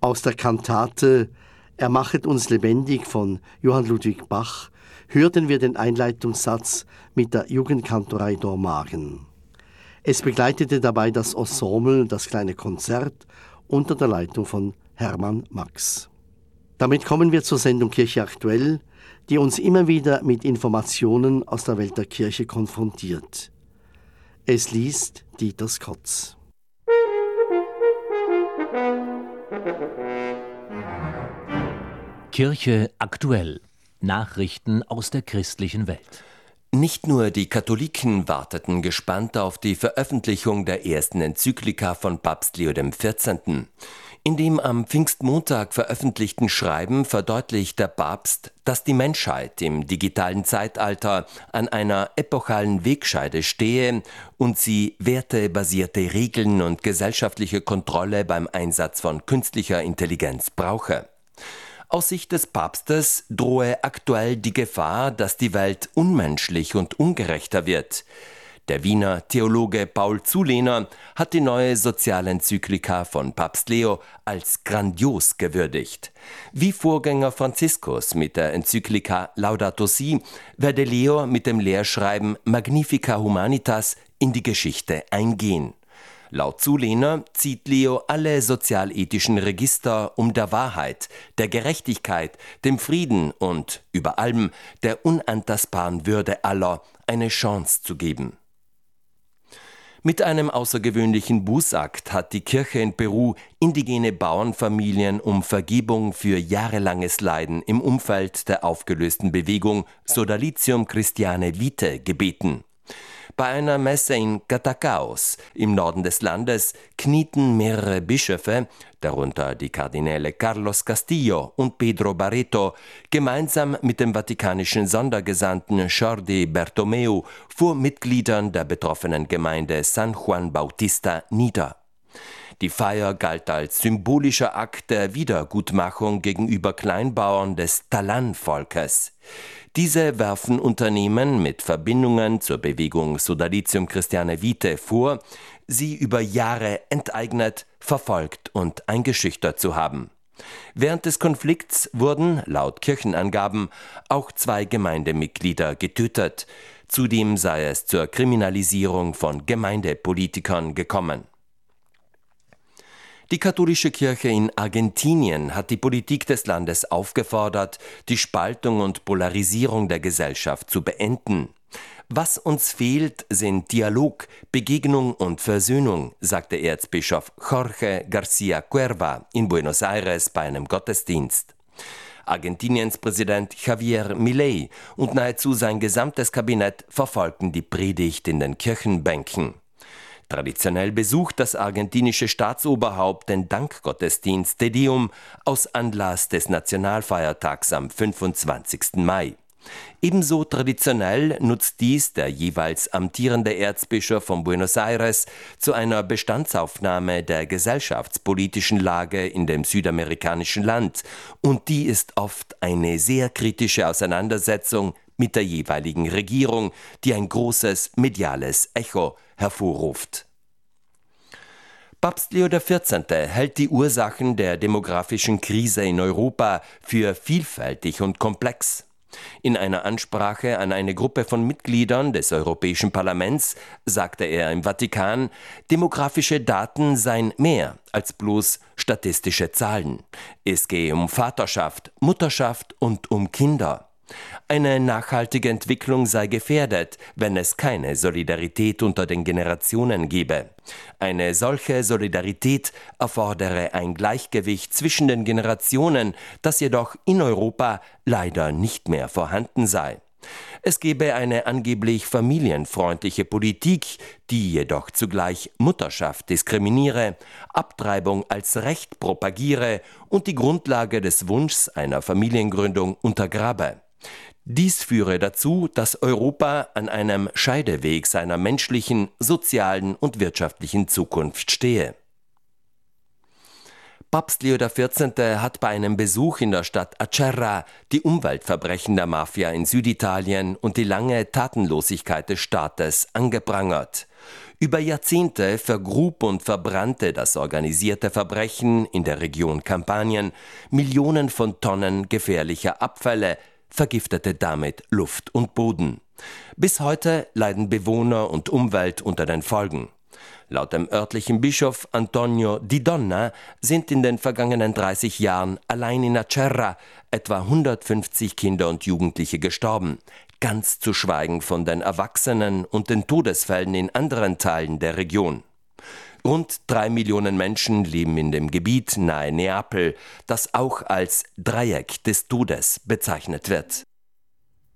Aus der Kantate „Er machet uns lebendig“ von Johann Ludwig Bach hörten wir den Einleitungssatz mit der Jugendkantorei Dormagen. Es begleitete dabei das Ensemble, das kleine Konzert unter der Leitung von Hermann Max. Damit kommen wir zur Sendung Kirche aktuell, die uns immer wieder mit Informationen aus der Welt der Kirche konfrontiert. Es liest Dieter Skotz. Kirche aktuell. Nachrichten aus der christlichen Welt. Nicht nur die Katholiken warteten gespannt auf die Veröffentlichung der ersten Enzyklika von Papst Leo XIV. In dem am Pfingstmontag veröffentlichten Schreiben verdeutlicht der Papst, dass die Menschheit im digitalen Zeitalter an einer epochalen Wegscheide stehe und sie wertebasierte Regeln und gesellschaftliche Kontrolle beim Einsatz von künstlicher Intelligenz brauche. Aus Sicht des Papstes drohe aktuell die Gefahr, dass die Welt unmenschlich und ungerechter wird. Der Wiener Theologe Paul Zulehner hat die neue Sozialenzyklika von Papst Leo als grandios gewürdigt. Wie Vorgänger Franziskus mit der Enzyklika Laudato Si werde Leo mit dem Lehrschreiben Magnifica Humanitas in die Geschichte eingehen. Laut Zulehner zieht Leo alle sozialethischen Register, um der Wahrheit, der Gerechtigkeit, dem Frieden und, über allem, der unantastbaren Würde aller eine Chance zu geben. Mit einem außergewöhnlichen Bußakt hat die Kirche in Peru indigene Bauernfamilien um Vergebung für jahrelanges Leiden im Umfeld der aufgelösten Bewegung Sodalitium Christiane Vitae gebeten. Bei einer Messe in Catacaos im Norden des Landes knieten mehrere Bischöfe, darunter die Kardinäle Carlos Castillo und Pedro Barreto, gemeinsam mit dem vatikanischen Sondergesandten Jordi Bertomeu vor Mitgliedern der betroffenen Gemeinde San Juan Bautista nieder. Die Feier galt als symbolischer Akt der Wiedergutmachung gegenüber Kleinbauern des Talan-Volkes. Diese werfen Unternehmen mit Verbindungen zur Bewegung Sodalitium Christiane Vitae vor, sie über Jahre enteignet, verfolgt und eingeschüchtert zu haben. Während des Konflikts wurden, laut Kirchenangaben, auch 2 Gemeindemitglieder getötet. Zudem sei es zur Kriminalisierung von Gemeindepolitikern gekommen. Die katholische Kirche in Argentinien hat die Politik des Landes aufgefordert, die Spaltung und Polarisierung der Gesellschaft zu beenden. Was uns fehlt, sind Dialog, Begegnung und Versöhnung, sagte Erzbischof Jorge García Cuerva in Buenos Aires bei einem Gottesdienst. Argentiniens Präsident Javier Milei und nahezu sein gesamtes Kabinett verfolgten die Predigt in den Kirchenbänken. Traditionell besucht das argentinische Staatsoberhaupt den Dankgottesdienst Te Deum aus Anlass des Nationalfeiertags am 25. Mai. Ebenso traditionell nutzt dies der jeweils amtierende Erzbischof von Buenos Aires zu einer Bestandsaufnahme der gesellschaftspolitischen Lage in dem südamerikanischen Land. Und die ist oft eine sehr kritische Auseinandersetzung mit der jeweiligen Regierung, die ein großes mediales Echo hervorruft. Papst Leo XIV. Hält die Ursachen der demografischen Krise in Europa für vielfältig und komplex. In einer Ansprache an eine Gruppe von Mitgliedern des Europäischen Parlaments sagte er im Vatikan, demografische Daten seien mehr als bloß statistische Zahlen. Es gehe um Vaterschaft, Mutterschaft und um Kinder. Eine nachhaltige Entwicklung sei gefährdet, wenn es keine Solidarität unter den Generationen gebe. Eine solche Solidarität erfordere ein Gleichgewicht zwischen den Generationen, das jedoch in Europa leider nicht mehr vorhanden sei. Es gebe eine angeblich familienfreundliche Politik, die jedoch zugleich Mutterschaft diskriminiere, Abtreibung als Recht propagiere und die Grundlage des Wunschs einer Familiengründung untergrabe. Dies führe dazu, dass Europa an einem Scheideweg seiner menschlichen, sozialen und wirtschaftlichen Zukunft stehe. Papst Leo XIV. Hat bei einem Besuch in der Stadt Acerra die Umweltverbrechen der Mafia in Süditalien und die lange Tatenlosigkeit des Staates angeprangert. Über Jahrzehnte vergrub und verbrannte das organisierte Verbrechen in der Region Kampanien Millionen von Tonnen gefährlicher Abfälle, vergiftete damit Luft und Boden. Bis heute leiden Bewohner und Umwelt unter den Folgen. Laut dem örtlichen Bischof Antonio Di Donna sind in den vergangenen 30 Jahren allein in Acerra etwa 150 Kinder und Jugendliche gestorben, ganz zu schweigen von den Erwachsenen und den Todesfällen in anderen Teilen der Region. Rund 3 Millionen Menschen leben in dem Gebiet nahe Neapel, das auch als Dreieck des Todes bezeichnet wird.